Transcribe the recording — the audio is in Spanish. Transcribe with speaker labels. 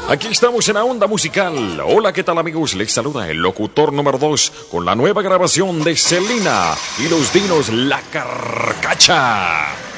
Speaker 1: Aquí estamos en la onda musical. Hola, ¿qué tal, amigos? Les saluda el locutor número 2 con la nueva grabación de Selena y los Dinos La Carcacha.